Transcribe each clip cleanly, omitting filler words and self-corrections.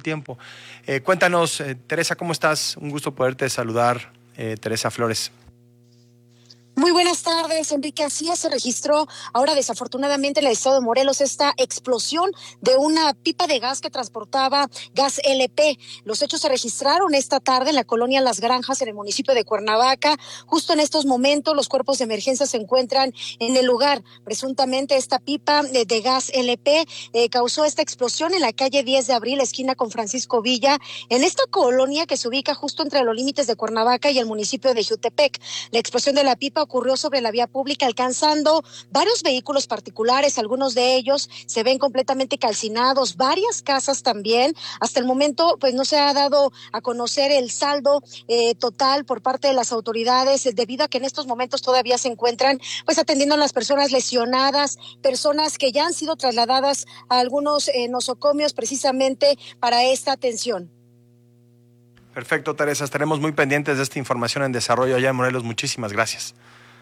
el tiempo. Cuéntanos, Teresa, ¿cómo estás? Un gusto poderte saludar, Teresa Flores. Muy buenas tardes, Enrique. Así es, se registró ahora desafortunadamente en el estado de Morelos esta explosión de una pipa de gas que transportaba gas LP. Los hechos se registraron esta tarde en la colonia Las Granjas, en el municipio de Cuernavaca. Justo en estos momentos los cuerpos de emergencia se encuentran en el lugar. Presuntamente esta pipa de gas LP causó esta explosión en la calle 10 de abril, esquina con Francisco Villa, en esta colonia que se ubica justo entre los límites de Cuernavaca y el municipio de Jutepec. La explosión de la pipa ocurrió sobre la vía pública, alcanzando varios vehículos particulares. Algunos de ellos se ven completamente calcinados, varias casas también. Hasta el momento, pues no se ha dado a conocer el saldo total por parte de las autoridades, debido a que en estos momentos todavía se encuentran pues atendiendo a las personas lesionadas, personas que ya han sido trasladadas a algunos nosocomios precisamente para esta atención. Perfecto, Teresa, estaremos muy pendientes de esta información en desarrollo allá en Morelos. Muchísimas gracias.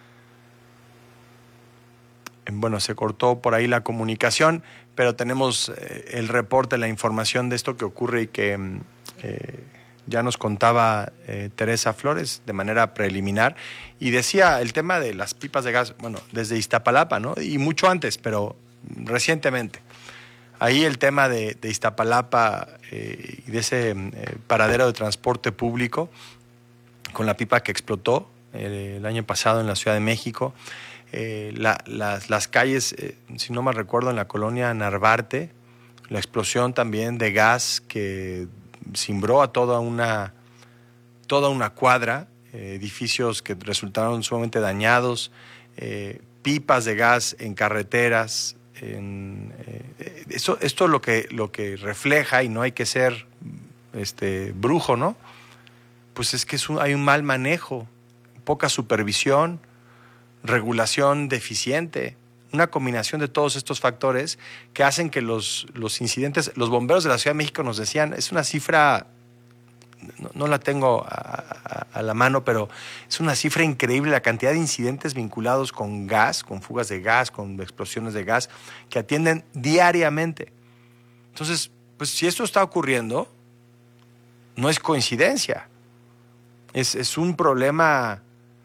Bueno, se cortó por ahí la comunicación, pero tenemos el reporte, la información de esto que ocurre y que ya nos contaba Teresa Flores de manera preliminar. Y decía el tema de las pipas de gas, bueno, desde Iztapalapa, ¿no? Y mucho antes, pero recientemente. Ahí el tema de Iztapalapa y de ese paradero de transporte público con la pipa que explotó el año pasado en la Ciudad de México. Las calles, si no mal recuerdo, en la colonia Narvarte, la explosión también de gas que cimbró a toda una cuadra, edificios que resultaron sumamente dañados, pipas de gas en carreteras. Esto es lo que refleja, y no hay que ser brujo, ¿no? Pues es que hay un mal manejo, poca supervisión, regulación deficiente, una combinación de todos estos factores que hacen que los incidentes, los bomberos de la Ciudad de México nos decían, es una cifra, no la tengo a la mano, pero es una cifra increíble la cantidad de incidentes vinculados con gas, con fugas de gas, con explosiones de gas, que atienden diariamente. Entonces, pues si esto está ocurriendo, no es coincidencia, es un problema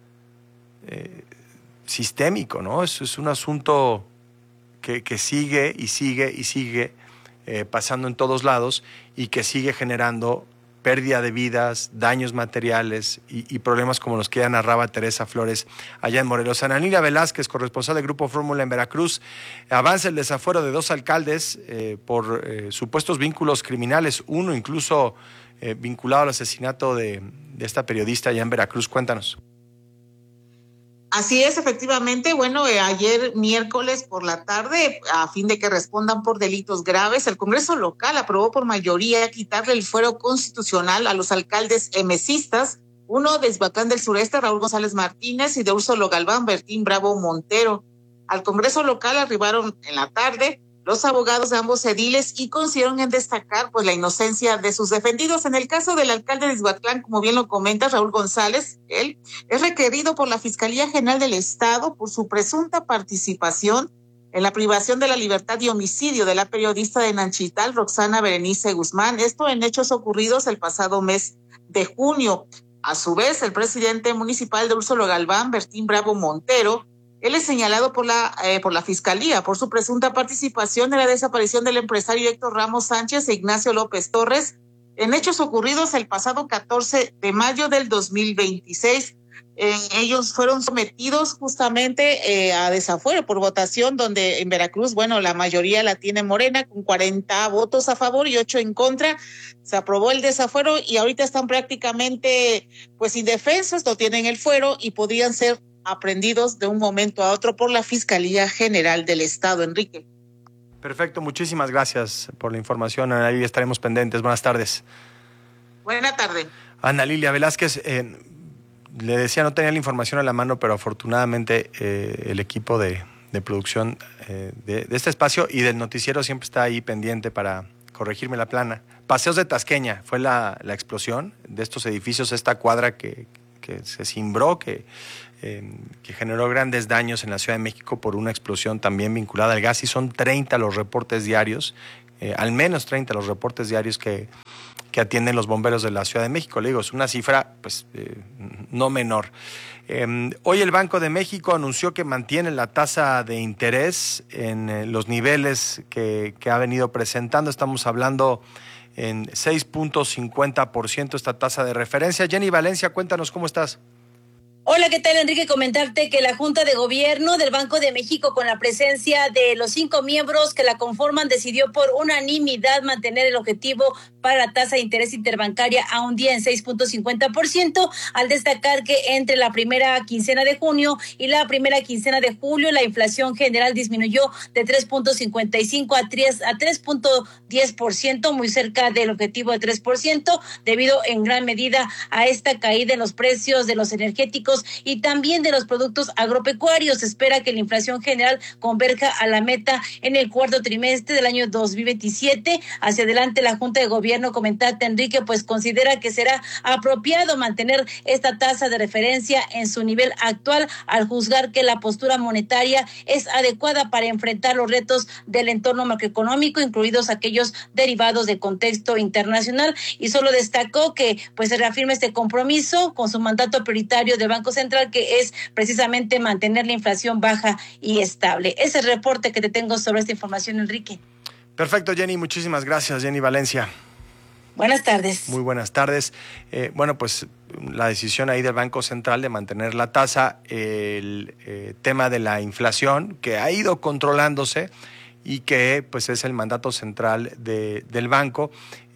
sistémico, ¿no? Es un asunto que sigue y sigue y sigue pasando en todos lados y que sigue generando pérdida de vidas, daños materiales y problemas como los que ya narraba Teresa Flores allá en Morelos. Ana Lilia Velázquez, corresponsal del Grupo Fórmula en Veracruz. Avanza el desafuero de 2 alcaldes por supuestos vínculos criminales, uno incluso vinculado al asesinato de esta periodista allá en Veracruz. Cuéntanos. Así es, efectivamente. Bueno, ayer miércoles por la tarde, a fin de que respondan por delitos graves, el Congreso local aprobó por mayoría quitarle el fuero constitucional a los alcaldes emesistas, uno de Izhuacán del Sureste, Raúl González Martínez, y de Úrsulo Galván, Bertín Bravo Montero. Al Congreso local arribaron en la tarde los abogados de ambos ediles y consiguieron en destacar pues la inocencia de sus defendidos. En el caso del alcalde de Izhuatlán, como bien lo comenta Raúl González, él es requerido por la Fiscalía General del Estado por su presunta participación en la privación de la libertad y homicidio de la periodista de Nanchital, Roxana Berenice Guzmán, esto en hechos ocurridos el pasado mes de junio. A su vez, el presidente municipal de Úrsulo Galván, Bertín Bravo Montero, él es señalado por la Fiscalía por su presunta participación en la desaparición del empresario Héctor Ramos Sánchez e Ignacio López Torres en hechos ocurridos el pasado 14 de mayo del 2026. Ellos fueron sometidos justamente a desafuero por votación, donde en Veracruz, bueno, la mayoría la tiene Morena, con 40 votos a favor y 8 en contra. Se aprobó el desafuero y ahorita están prácticamente pues indefensos, no tienen el fuero y podrían ser aprendidos de un momento a otro por la Fiscalía General del Estado. Enrique. Perfecto, muchísimas gracias por la información, Ana Lilia, estaremos pendientes. Buenas tardes. Buena tarde. Ana Lilia Velázquez, le decía, no tenía la información a la mano, pero afortunadamente el equipo de producción de este espacio y del noticiero siempre está ahí pendiente para corregirme la plana. Paseos de Tasqueña fue la explosión de estos edificios, esta cuadra que se cimbró, que generó grandes daños en la Ciudad de México por una explosión también vinculada al gas, y son 30 los reportes diarios, al menos 30 los reportes diarios que que atienden los bomberos de la Ciudad de México. Le digo, es una cifra pues no menor. Hoy el Banco de México anunció que mantiene la tasa de interés en los niveles que ha venido presentando. Estamos hablando en 6.50% esta tasa de referencia. Jenny Valencia, cuéntanos cómo estás. Hola, ¿qué tal, Enrique? Comentarte que la Junta de Gobierno del Banco de México, con la presencia de los 5 miembros que la conforman, decidió por unanimidad mantener el objetivo para la tasa de interés interbancaria a un día en 6.50%, al destacar que entre la primera quincena de junio y la primera quincena de julio, la inflación general disminuyó de 3.55 a 3.10%, muy cerca del objetivo de 3%, debido en gran medida a esta caída en los precios de los energéticos y también de los productos agropecuarios. Se espera que la inflación general converja a la meta en el cuarto trimestre del año 2027. Hacia adelante, la Junta de Gobierno, comentarte, Enrique, pues considera que será apropiado mantener esta tasa de referencia en su nivel actual, al juzgar que la postura monetaria es adecuada para enfrentar los retos del entorno macroeconómico, incluidos aquellos derivados del contexto internacional. Y solo destacó que pues se reafirma este compromiso con su mandato prioritario del Banco Central, que es precisamente mantener la inflación baja y estable. Ese es el reporte que te tengo sobre esta información, Enrique. Perfecto, Jenny, muchísimas gracias. Jenny Valencia. Buenas tardes. Muy buenas tardes. Bueno, pues la decisión ahí del Banco Central de mantener la tasa, el tema de la inflación que ha ido controlándose y que pues es el mandato central del banco,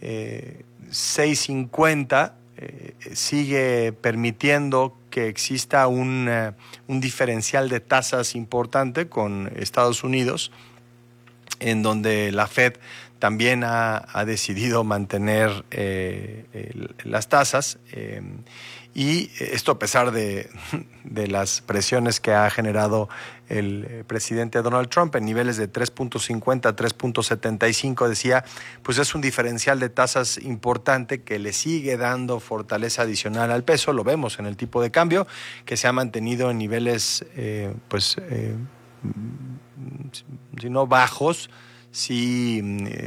6.50 sigue permitiendo que exista un diferencial de tasas importante con Estados Unidos, en donde la Fed también ha decidido mantener las tasas, y esto a pesar de las presiones que ha generado el presidente Donald Trump en niveles de 3.50 a 3.75, decía, pues es un diferencial de tasas importante que le sigue dando fortaleza adicional al peso. Lo vemos en el tipo de cambio, que se ha mantenido en niveles si no bajos, sí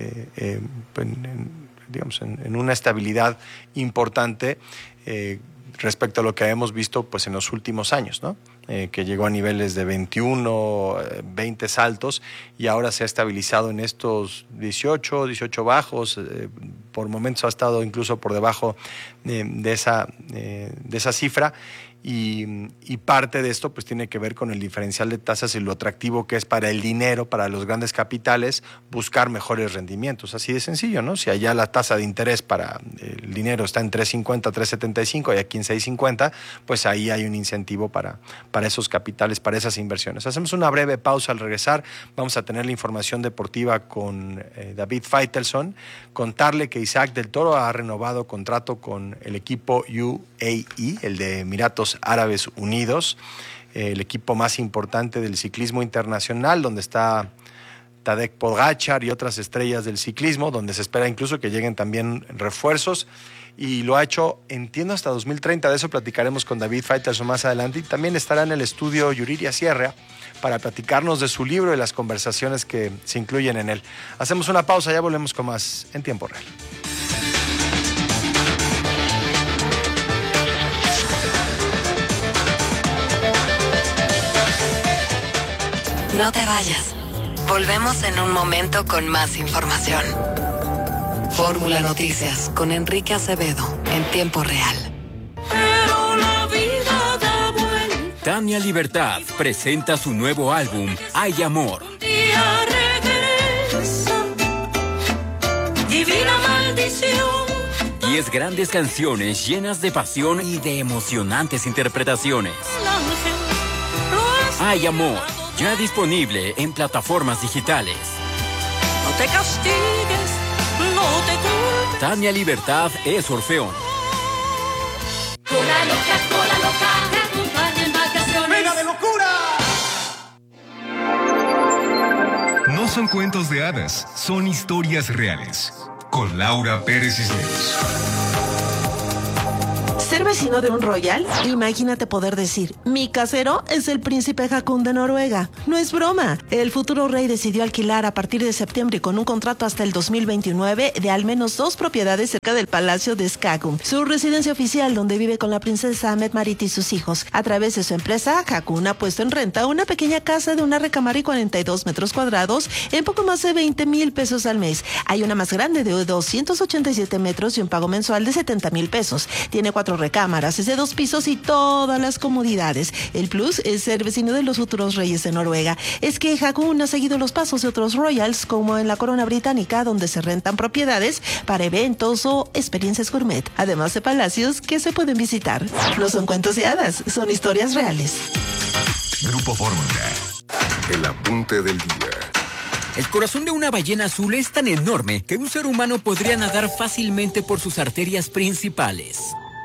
digamos en una estabilidad importante respecto a lo que hemos visto pues en los últimos años, ¿no? Que llegó a niveles de 21, 20 altos, y ahora se ha estabilizado en estos 18 bajos, por momentos ha estado incluso por debajo de esa cifra. Y parte de esto pues tiene que ver con el diferencial de tasas y lo atractivo que es para el dinero, para los grandes capitales, buscar mejores rendimientos. Así de sencillo, ¿no? Si allá la tasa de interés para el dinero está en 3.50, 3.75 y aquí en 6.50, pues ahí hay un incentivo para esos capitales, para esas inversiones. Hacemos una breve pausa. Al regresar vamos a tener la información deportiva con David Faitelson. Contarle que Isaac del Toro ha renovado contrato con el equipo UAE, el de Emiratos Árabes Unidos, el equipo más importante del ciclismo internacional, donde está Tadej Pogačar y otras estrellas del ciclismo, donde se espera incluso que lleguen también refuerzos, y lo ha hecho, entiendo, hasta 2030. De eso platicaremos con David Faitelson más adelante, y también estará en el estudio Yuriria Sierra para platicarnos de su libro y las conversaciones que se incluyen en él. Hacemos una pausa, ya volvemos con más en tiempo real. No te vayas. Volvemos en un momento con más información. Fórmula Noticias con Enrique Acevedo en tiempo real. Pero la vida da vuelta. Tania Libertad presenta su nuevo álbum Hay Amor. Un día regresa. Divina maldición. 10 grandes canciones llenas de pasión y de emocionantes interpretaciones. El ángel lo es. Hay Amor, ya disponible en plataformas digitales. No te castigues, no te culpes. Tania Libertad es Orfeón. Cola loca, te acompaña en vacaciones. ¡Venga de locura! No son cuentos de hadas, son historias reales. Con Laura Pérez Cisneros. ¿Ser vecino de un royal? Imagínate poder decir, mi casero es el príncipe Haakon de Noruega. No es broma. El futuro rey decidió alquilar a partir de septiembre con un contrato hasta el 2029 de al menos 2 propiedades cerca del Palacio de Skagun, su residencia oficial donde vive con la princesa Mette-Marit y sus hijos. A través de su empresa, Haakon ha puesto en renta una pequeña casa de una recámara y 42 metros cuadrados en poco más de 20,000 pesos al mes. Hay una más grande de 287 metros y un pago mensual de 70,000 pesos. Tiene 4 recámaras, es de 2 pisos y todas las comodidades. El plus es ser vecino de los futuros reyes de Noruega. Es que Haakon ha seguido los pasos de otros royals, como en la corona británica, donde se rentan propiedades para eventos o experiencias gourmet, además de palacios que se pueden visitar. No son cuentos de hadas, son historias reales. Grupo Fórmula. El apunte del día. El corazón de una ballena azul es tan enorme que un ser humano podría nadar fácilmente por sus arterias principales.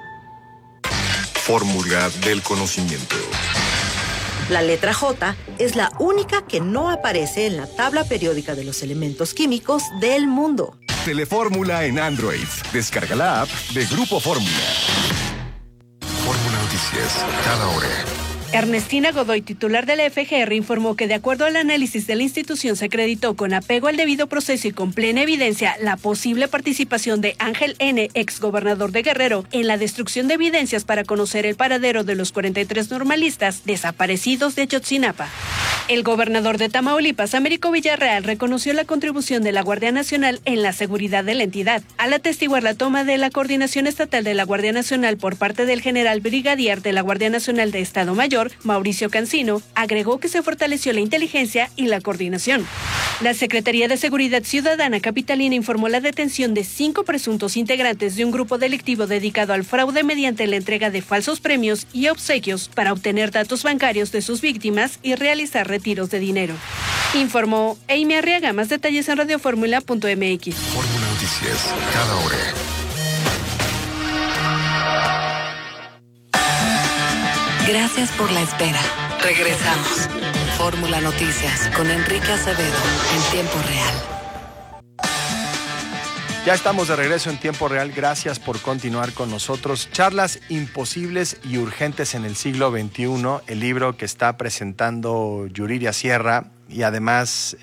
Fórmula del conocimiento. La letra J es la única que no aparece en la tabla periódica de los elementos químicos del mundo. Telefórmula en Android. Descarga la app de Grupo Fórmula. Fórmula Noticias, cada hora. Ernestina Godoy, titular de la FGR, informó que de acuerdo al análisis de la institución se acreditó con apego al debido proceso y con plena evidencia la posible participación de Ángel N., exgobernador de Guerrero, en la destrucción de evidencias para conocer el paradero de los 43 normalistas desaparecidos de Ayotzinapa. El gobernador de Tamaulipas, Américo Villarreal, reconoció la contribución de la Guardia Nacional en la seguridad de la entidad, al atestiguar la toma de la coordinación estatal de la Guardia Nacional por parte del general brigadier de la Guardia Nacional de Estado Mayor, Mauricio Cancino. Agregó que se fortaleció la inteligencia y la coordinación. La Secretaría de Seguridad Ciudadana capitalina informó la detención de 5 presuntos integrantes de un grupo delictivo dedicado al fraude mediante la entrega de falsos premios y obsequios para obtener datos bancarios de sus víctimas y realizar retiros de dinero. Informó Amy Arriaga. Más detalles en radioformula.mx. Fórmula Noticias, cada hora. Gracias por la espera. Regresamos. Fórmula Noticias con Enrique Acevedo en tiempo real. Ya estamos de regreso en tiempo real. Gracias por continuar con nosotros. Charlas imposibles y urgentes en el siglo XXI, el libro que está presentando Yuriria Sierra y además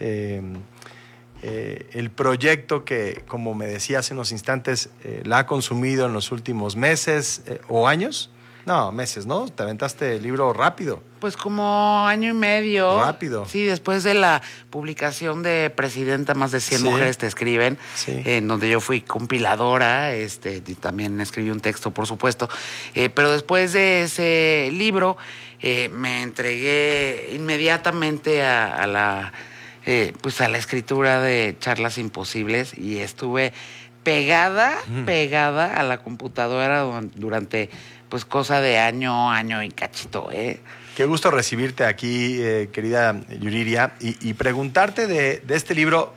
el proyecto que, como me decía hace unos instantes, la ha consumido en los últimos meses o años. No, meses, ¿no? Te aventaste el libro rápido. Pues como año y medio. Rápido. Sí, después de la publicación de Presidenta, más de 100 mujeres te escriben, en donde yo fui compiladora, y también escribí un texto, por supuesto. Pero después de ese libro, me entregué inmediatamente a la escritura de Charlas Imposibles y estuve pegada a la computadora durante pues cosa de año y cachito, Qué gusto recibirte aquí, querida Yuriria, y preguntarte de este libro.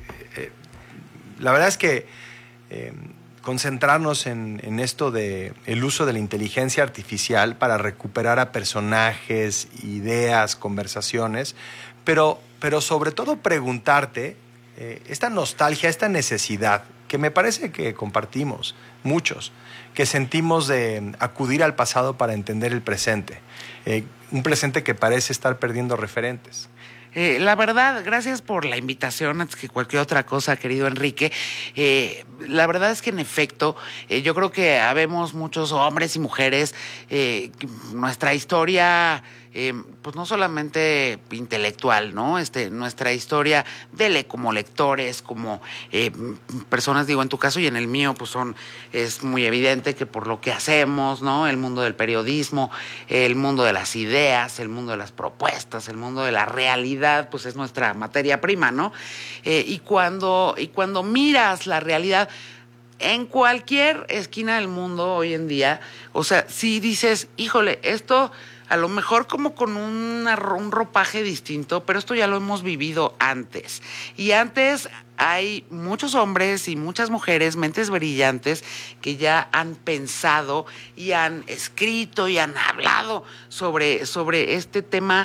La verdad es que concentrarnos en esto de el uso de la inteligencia artificial para recuperar a personajes, ideas, conversaciones, pero sobre todo preguntarte esta nostalgia, esta necesidad que me parece que compartimos muchos, que sentimos de acudir al pasado para entender el presente, un presente que parece estar perdiendo referentes. La verdad, gracias por la invitación, antes que cualquier otra cosa, querido Enrique. La verdad es que en efecto, yo creo que habemos muchos hombres y mujeres, nuestra historia, pues no solamente intelectual, ¿no? Nuestra historia como lectores, como personas, digo, en tu caso y en el mío, pues es muy evidente que por lo que hacemos, ¿no? El mundo del periodismo, el mundo de las ideas, el mundo de las propuestas, el mundo de la realidad, pues es nuestra materia prima, ¿no? Y cuando miras la realidad en cualquier esquina del mundo hoy en día, o sea, si dices, híjole, esto a lo mejor como con un ropaje distinto, pero esto ya lo hemos vivido antes. Y antes hay muchos hombres y muchas mujeres, mentes brillantes, que ya han pensado y han escrito y han hablado sobre este tema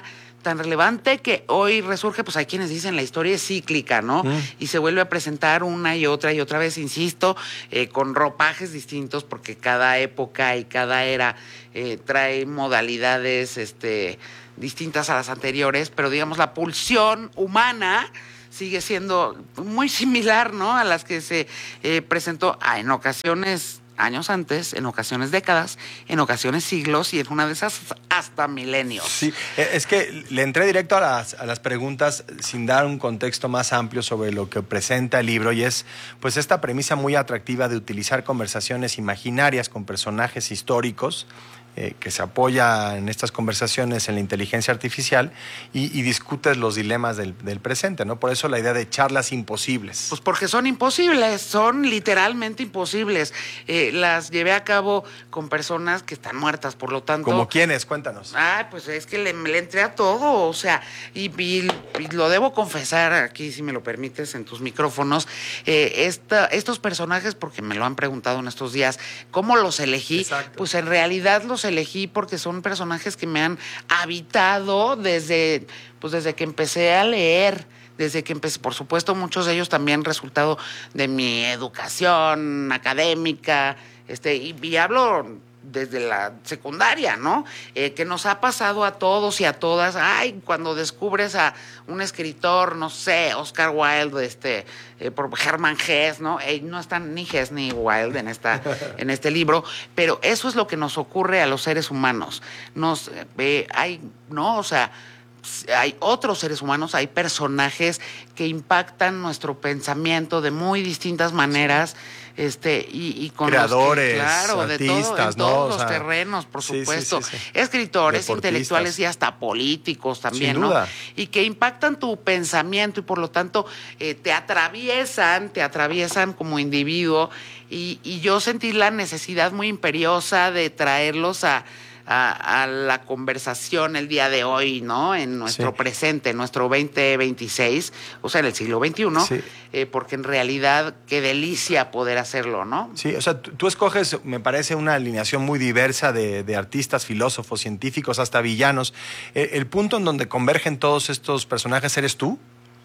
tan relevante que hoy resurge, pues hay quienes dicen la historia es cíclica, ¿no? Y se vuelve a presentar una y otra vez, insisto, con ropajes distintos, porque cada época y cada era trae modalidades distintas a las anteriores, pero digamos la pulsión humana sigue siendo muy similar, ¿no? A las que se presentó en ocasiones años antes, en ocasiones décadas, en ocasiones siglos y en una de esas hasta milenios. Sí, es que le entré directo a las preguntas sin dar un contexto más amplio sobre lo que presenta el libro, y es pues esta premisa muy atractiva de utilizar conversaciones imaginarias con personajes históricos, que se apoya en estas conversaciones en la inteligencia artificial y discutes los dilemas del presente, ¿no? Por eso la idea de charlas imposibles. Pues porque son imposibles, son literalmente imposibles. Las llevé a cabo con personas que están muertas, por lo tanto... ¿Como quiénes? Cuéntanos. Pues es que le entré a todo, o sea, y lo debo confesar aquí, si me lo permites, en tus micrófonos, estos personajes, porque me lo han preguntado en estos días, ¿cómo los elegí? Exacto. Pues en realidad los elegí porque son personajes que me han habitado desde que empecé a leer, desde que empecé. Por supuesto, muchos de ellos también resultado de mi educación académica, y hablo desde la secundaria, ¿no? Que nos ha pasado a todos y a todas. Cuando descubres a un escritor, no sé, Oscar Wilde, por Hermann Hesse, ¿no? No están ni Hesse ni Wilde en este libro, pero eso es lo que nos ocurre a los seres humanos. Hay otros seres humanos, hay personajes que impactan nuestro pensamiento de muy distintas maneras, y con creadores, artistas, de todos los terrenos, por supuesto, sí. Escritores, intelectuales y hasta políticos también, sin duda, ¿no? Y que impactan tu pensamiento y por lo tanto te atraviesan como individuo, y yo sentí la necesidad muy imperiosa de traerlos a la conversación el día de hoy, ¿no? En nuestro presente, en nuestro 2026, o sea, en el siglo XXI, porque en realidad qué delicia poder hacerlo, ¿no? Sí, o sea, tú escoges, me parece, una alineación muy diversa de artistas, filósofos, científicos, hasta villanos. ¿El punto en donde convergen todos estos personajes eres tú?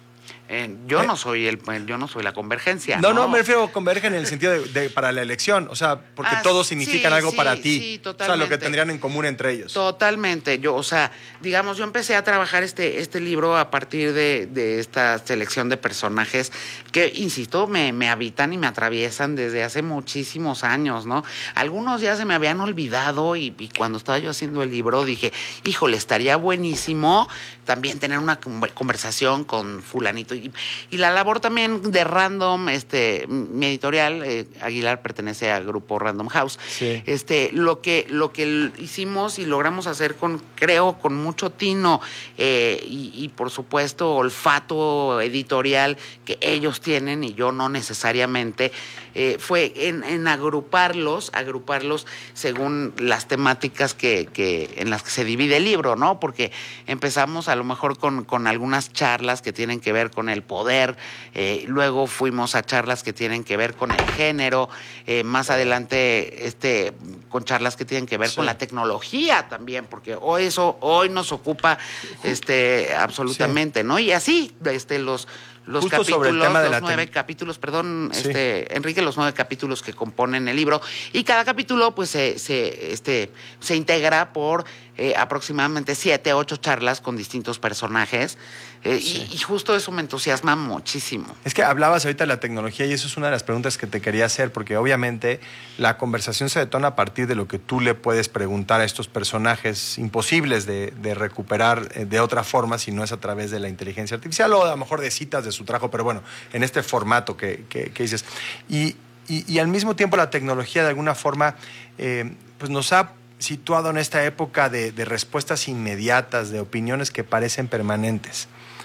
Yo no soy la convergencia. No, me refiero a convergen en el sentido de para la elección, o sea, porque todos significan algo para ti. Sí, totalmente. O sea, lo que tendrían en común entre ellos. Totalmente. Yo empecé a trabajar este libro a partir de esta selección de personajes que, insisto, me habitan y me atraviesan desde hace muchísimos años, ¿no? Algunos ya se me habían olvidado y cuando estaba yo haciendo el libro dije, híjole, estaría buenísimo también tener una conversación con fulanito. Y la labor también de Random, mi editorial, Aguilar pertenece al grupo Random House. Sí. Lo que hicimos y logramos hacer creo con mucho tino y por supuesto olfato editorial que ellos tienen y yo no necesariamente, fue en agruparlos según las temáticas en las que se divide el libro, ¿no? Porque empezamos a lo mejor con algunas charlas que tienen que ver con el poder, luego fuimos a charlas que tienen que ver con el género, más adelante con charlas que tienen que ver con la tecnología también, porque hoy nos ocupa absolutamente, ¿no? Y así los Justo capítulos, sobre el tema de los 9 capítulos, perdón, Enrique, los 9 capítulos que componen el libro, y cada capítulo pues se integra por aproximadamente 7, 8 charlas con distintos personajes, y justo eso me entusiasma muchísimo. Es que hablabas ahorita de la tecnología y eso es una de las preguntas que te quería hacer, porque obviamente la conversación se detona a partir de lo que tú le puedes preguntar a estos personajes imposibles de recuperar de otra forma si no es a través de la inteligencia artificial o a lo mejor de citas de su trabajo, pero bueno, en este formato que dices. Y al mismo tiempo la tecnología de alguna forma pues nos ha situado en esta época de respuestas inmediatas, de opiniones que parecen permanentes.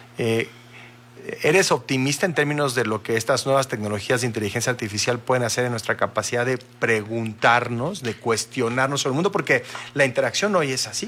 ¿Eres optimista en términos de lo que estas nuevas tecnologías de inteligencia artificial pueden hacer en nuestra capacidad de preguntarnos, de cuestionarnos sobre el mundo? Porque la interacción hoy es así.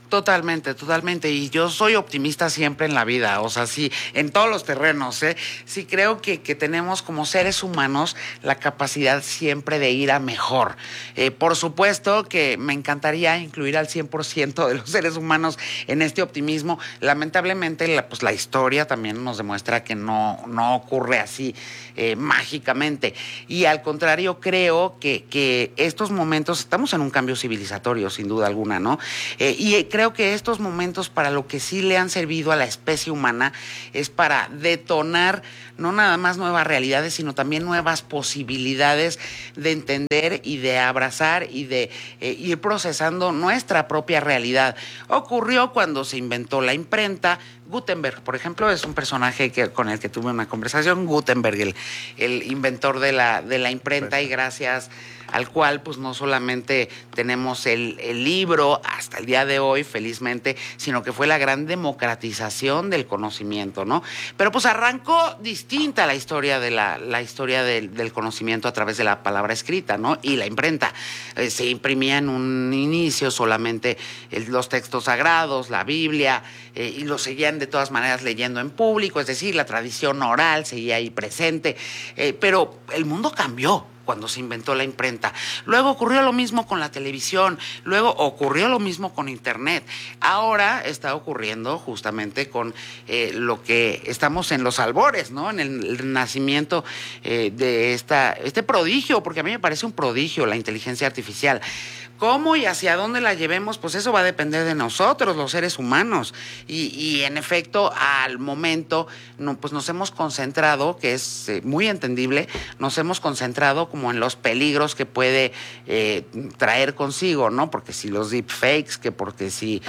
Totalmente, totalmente. Y yo soy optimista siempre en la vida, o sea, sí, en todos los terrenos, ¿eh? Sí creo que tenemos como seres humanos la capacidad siempre de ir a mejor. Por supuesto que me encantaría incluir al 100% de los seres humanos en este optimismo. Lamentablemente, la historia también nos demuestra que no ocurre así mágicamente. Y al contrario, creo que estos momentos, estamos en un cambio civilizatorio, sin duda alguna, ¿no? Y creo que estos momentos para lo que sí le han servido a la especie humana es para detonar no nada más nuevas realidades, sino también nuevas posibilidades de entender y de abrazar y de ir procesando nuestra propia realidad. Ocurrió cuando se inventó la imprenta. Gutenberg, por ejemplo, es un personaje con el que tuve una conversación. Gutenberg, el inventor de la imprenta, y gracias al cual pues no solamente tenemos el libro hasta el día de hoy, felizmente, sino que fue la gran democratización del conocimiento, ¿no? Pero pues arrancó distinta la historia de la historia del conocimiento a través de la palabra escrita, ¿no? Y la imprenta. Se imprimía en un inicio solamente los textos sagrados, la Biblia, y lo seguían de todas maneras leyendo en público, es decir, la tradición oral seguía ahí presente, pero el mundo cambió cuando se inventó la imprenta. Luego ocurrió lo mismo con la televisión, luego ocurrió lo mismo con Internet. Ahora está ocurriendo justamente con lo que estamos en los albores, ¿no? En el nacimiento de este prodigio, porque a mí me parece un prodigio la inteligencia artificial. ¿Cómo y hacia dónde la llevemos? Pues eso va a depender de nosotros, los seres humanos. Y en efecto, al momento, pues nos hemos concentrado, que es muy entendible, nos hemos concentrado como en los peligros que puede traer consigo, ¿no? Porque si los deepfakes, que porque si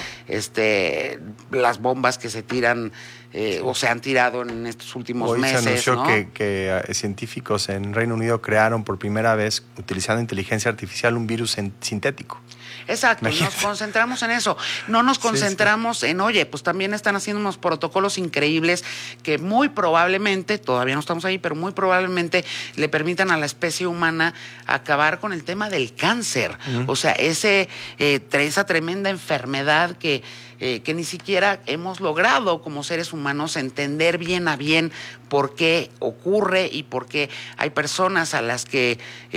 las bombas que se tiran o se han tirado en estos últimos meses. Hoy se anunció, ¿no? que científicos en Reino Unido crearon por primera vez, utilizando inteligencia artificial, un virus sintético. Exacto, imagínate. Nos concentramos en eso, no nos concentramos en, oye, pues también están haciendo unos protocolos increíbles que muy probablemente, todavía no estamos ahí, pero muy probablemente le permitan a la especie humana acabar con el tema del cáncer. O sea, esa tremenda enfermedad que ni siquiera hemos logrado como seres humanos entender bien a bien por qué ocurre y por qué hay personas a las que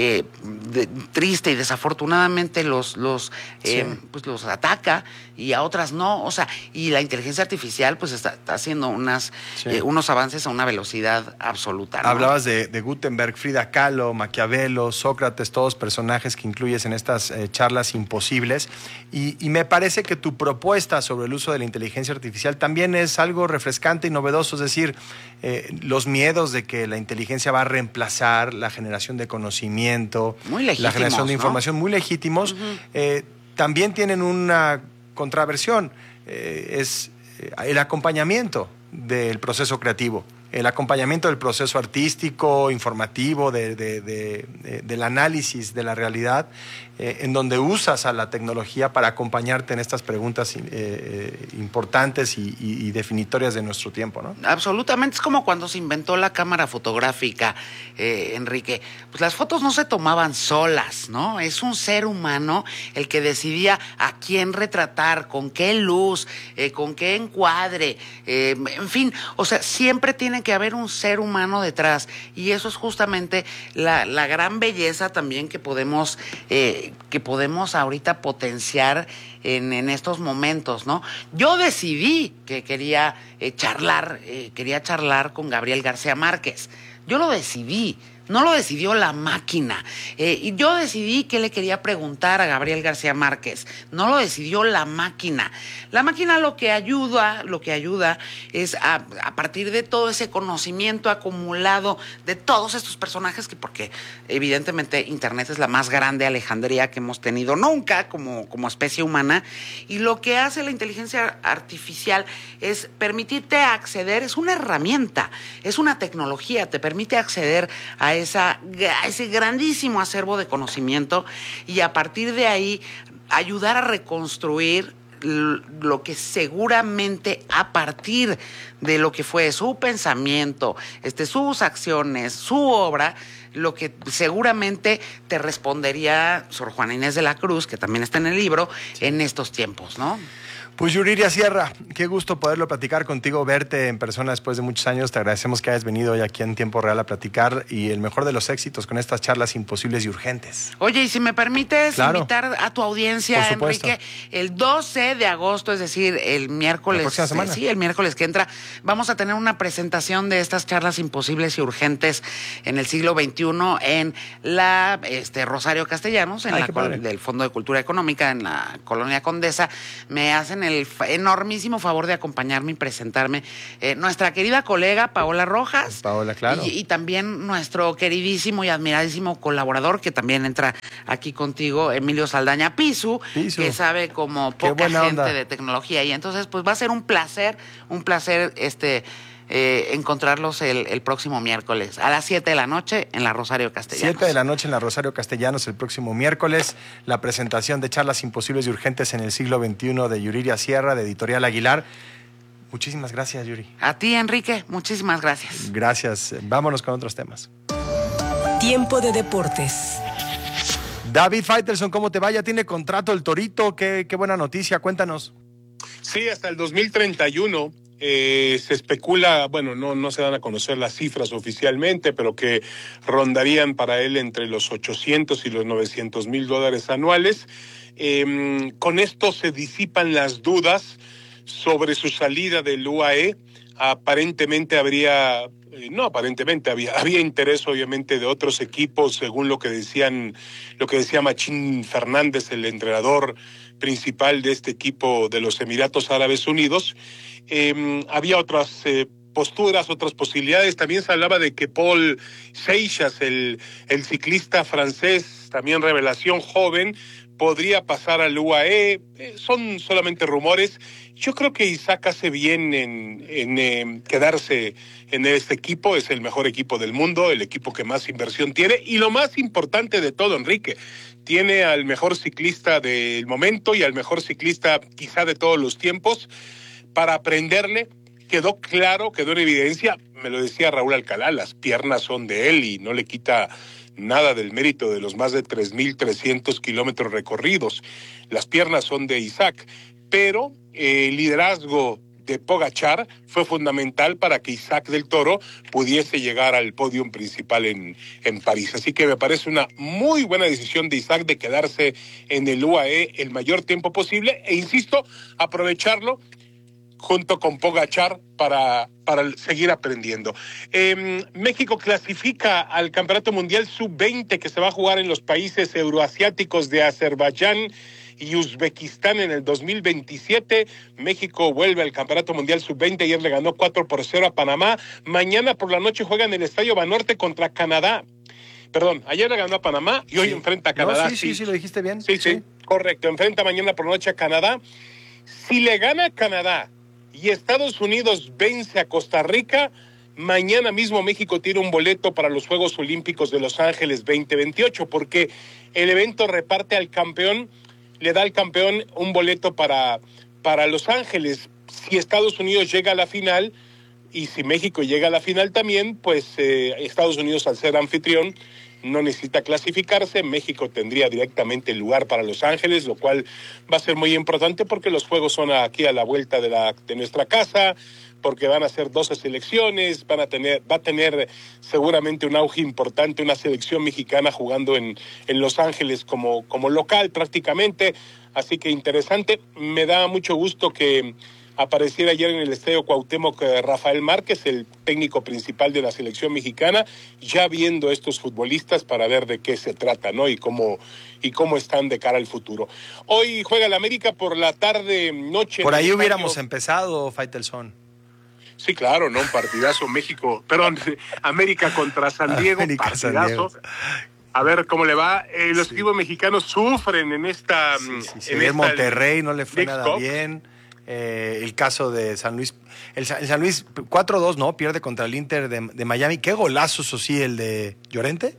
triste y desafortunadamente los ataca y a otras no. O sea, y la inteligencia artificial pues está haciendo unos avances a una velocidad absoluta, ¿no? Hablabas de Gutenberg, Frida Kahlo, Maquiavelo, Sócrates, todos personajes que incluyes en estas charlas imposibles. Y me parece que tu propuesta sobre el uso de la inteligencia artificial también es algo refrescante y novedoso, es decir, los miedos de que la inteligencia va a reemplazar la generación de conocimiento, la generación de información, muy legítimos, también tienen una contraversión, es el acompañamiento del proceso creativo, el acompañamiento del proceso artístico, informativo, del análisis de la realidad, en donde usas a la tecnología para acompañarte en estas preguntas importantes y definitorias de nuestro tiempo, ¿no? Absolutamente, es como cuando se inventó la cámara fotográfica, Enrique. Pues las fotos no se tomaban solas, ¿no? Es un ser humano el que decidía a quién retratar, con qué luz, con qué encuadre, en fin, o sea, siempre tiene que haber un ser humano detrás, y eso es justamente la gran belleza también que podemos ahorita potenciar en estos momentos, ¿no? Yo decidí que quería charlar con Gabriel García Márquez. Yo lo decidí. No lo decidió la máquina. Y yo decidí qué le quería preguntar a Gabriel García Márquez. No lo decidió la máquina. La máquina lo que ayuda es a partir de todo ese conocimiento acumulado de todos estos personajes, porque evidentemente Internet es la más grande alejandría que hemos tenido nunca como especie humana. Y lo que hace la inteligencia artificial es permitirte acceder, es una herramienta, es una tecnología, te permite acceder a ese grandísimo acervo de conocimiento, y a partir de ahí ayudar a reconstruir lo que seguramente a partir de lo que fue su pensamiento, sus acciones, su obra, lo que seguramente te respondería Sor Juana Inés de la Cruz, que también está en el libro, en estos tiempos, ¿no? Pues Yuriria Sierra, qué gusto poderlo platicar contigo, verte en persona después de muchos años. Te agradecemos que hayas venido hoy aquí en Tiempo Real a platicar y el mejor de los éxitos con estas charlas imposibles y urgentes. Oye, y si me permites invitar a tu audiencia, Enrique, el 12 de agosto, es decir, el miércoles. ¿La próxima semana? Sí, el miércoles que entra, vamos a tener una presentación de estas charlas imposibles y urgentes en el siglo XXI en la Rosario Castellanos, en del Fondo de Cultura Económica, en la Colonia Condesa. Me hacen el enormísimo favor de acompañarme y presentarme nuestra querida colega Paola Rojas. Paola, claro. Y también nuestro queridísimo y admiradísimo colaborador, que también entra aquí contigo, Emilio Saldaña Pisu, que sabe como poca gente de tecnología. Y entonces, pues va a ser un placer encontrarlos el próximo miércoles a las 7 de la noche en la Rosario Castellanos. 7 de la noche en la Rosario Castellanos el próximo miércoles, la presentación de Charlas Imposibles y Urgentes en el siglo XXI de Yuriria Sierra, de Editorial Aguilar. Muchísimas gracias, Yuri. A ti, Enrique, muchísimas gracias. Gracias. Vámonos con otros temas. Tiempo de deportes. David Faitelson, ¿cómo te va? Ya tiene contrato el Torito. Qué buena noticia, cuéntanos. Sí, hasta el 2031. Se especula, bueno, no se dan a conocer las cifras oficialmente, pero que rondarían para él entre los 800 y los $900,000 anuales. Con esto se disipan las dudas sobre su salida del UAE. Aparentemente había interés obviamente de otros equipos, según lo que decía Machín Fernández, el entrenador principal de este equipo de los Emiratos Árabes Unidos. Había otras posturas, otras posibilidades. También se hablaba de que Paul Seixas, el ciclista francés, también revelación joven, podría pasar al UAE. Son solamente rumores. Yo creo que Isaac hace bien en quedarse en este equipo. Es el mejor equipo del mundo, el equipo que más inversión tiene. Y lo más importante de todo, Enrique, tiene al mejor ciclista del momento y al mejor ciclista quizá de todos los tiempos para aprenderle. Quedó en evidencia, me lo decía Raúl Alcalá, las piernas son de él y no le quita nada del mérito de los más de 3,300 kilómetros recorridos. Las piernas son de Isaac, pero el liderazgo de Pogačar fue fundamental para que Isaac del Toro pudiese llegar al podio principal en París. Así que me parece una muy buena decisión de Isaac de quedarse en el UAE el mayor tiempo posible e, insisto, aprovecharlo junto con Pogačar para seguir aprendiendo. México clasifica al Campeonato Mundial Sub-20 que se va a jugar en los países euroasiáticos de Azerbaiyán y Uzbekistán en el 2027. México vuelve al Campeonato Mundial Sub-20. Ayer le ganó 4-0 a Panamá. Mañana por la noche juega en el Estadio Banorte contra Canadá. Perdón, ayer le ganó a Panamá y hoy enfrenta a Canadá. No, sí, lo dijiste bien. Sí, correcto. Enfrenta mañana por la noche a Canadá. Si le gana a Canadá y Estados Unidos vence a Costa Rica, mañana mismo México tiene un boleto para los Juegos Olímpicos de Los Ángeles 2028, porque el evento reparte al campeón, le da al campeón un boleto para Los Ángeles. Si Estados Unidos llega a la final y si México llega a la final también, pues Estados Unidos, al ser anfitrión, no necesita clasificarse. México tendría directamente el lugar para Los Ángeles, lo cual va a ser muy importante porque los juegos son aquí a la vuelta de nuestra casa, porque van a ser 12 selecciones, va a tener seguramente un auge importante, una selección mexicana jugando en Los Ángeles como local prácticamente, así que interesante. Me da mucho gusto que apareciera ayer en el Estadio Cuauhtémoc Rafael Márquez, el técnico principal de la selección mexicana, ya viendo a estos futbolistas para ver de qué se trata, ¿no? Y cómo están de cara al futuro. Hoy juega el América por la tarde-noche. Por ahí hubiéramos empezado, Faitelson. Sí, claro, ¿no? Un partidazo América contra San Diego, partidazo. A ver cómo le va. Los equipos mexicanos sufren en esta... en Monterrey no le fue nada bien. El caso de San Luis, el San Luis 4-2, ¿no? Pierde contra el Inter de Miami. Qué golazo, eso sí, el de Llorente.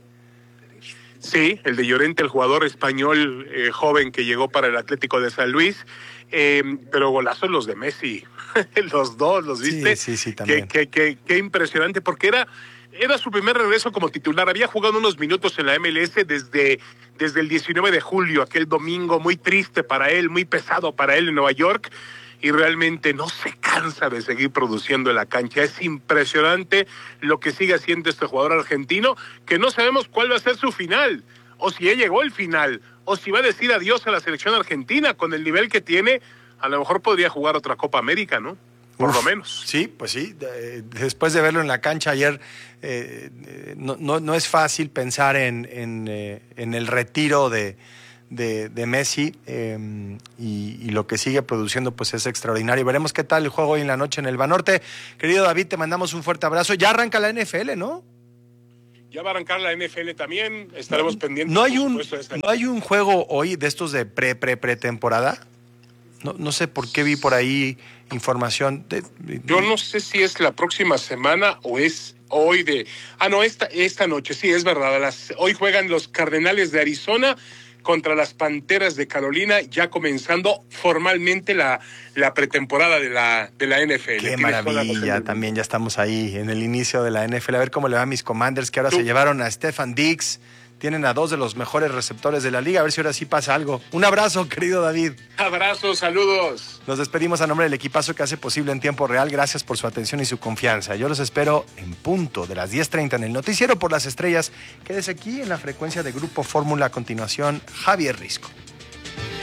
Sí, el de Llorente, el jugador español joven que llegó para el Atlético de San Luis. Pero golazos los de Messi. Los dos, ¿los viste? Sí, también. Qué impresionante, porque era su primer regreso como titular. Había jugado unos minutos en la MLS desde el 19 de julio, aquel domingo muy triste para él, muy pesado para él en Nueva York. y realmente no se cansa de seguir produciendo en la cancha. Es impresionante lo que sigue haciendo este jugador argentino, que no sabemos cuál va a ser su final, o si ya llegó el final, o si va a decir adiós a la selección argentina. Con el nivel que tiene, a lo mejor podría jugar otra Copa América, ¿no? Por lo menos. Sí, pues sí. Después de verlo en la cancha ayer, no es fácil pensar en el retiro de Messi, y lo que sigue produciendo pues es extraordinario. Veremos qué tal el juego hoy en la noche en el Banorte. Querido David, te mandamos un fuerte abrazo. Ya arranca la NFL, ¿no? Ya va a arrancar la NFL también, estaremos pendientes. ¿No hay un juego hoy de estos de pretemporada? No sé por qué vi por ahí información. Yo no sé si es la próxima semana o es hoy de... esta noche, sí, es verdad. Hoy juegan los Cardenales de Arizona contra las Panteras de Carolina, ya comenzando formalmente la pretemporada de la NFL. Qué maravilla, también ya estamos ahí en el inicio de la NFL. A ver cómo le va a mis Commanders, que ahora se llevaron a Stefan Diggs. Tienen a 2 de los mejores receptores de la liga. A ver si ahora sí pasa algo. Un abrazo, querido David. Abrazos, saludos. Nos despedimos a nombre del equipazo que hace posible en tiempo real. Gracias por su atención y su confianza. Yo los espero en punto de las 10:30 en el Noticiero por las Estrellas. Quédese aquí en la frecuencia de Grupo Fórmula. A continuación, Javier Risco.